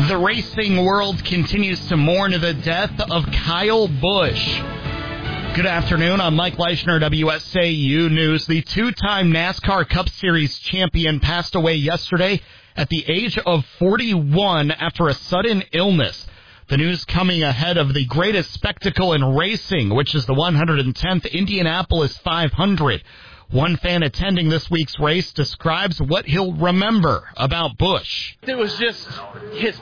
The racing world continues to mourn the death of Kyle Busch. Good afternoon, I'm Mike Leischner, WSAU News. The two-time NASCAR Cup Series champion passed away yesterday at the age of 41 after a sudden illness. The news coming ahead of the greatest spectacle in racing, which is the 110th Indianapolis 500. One fan attending this week's race describes what he'll remember about Busch. It was just his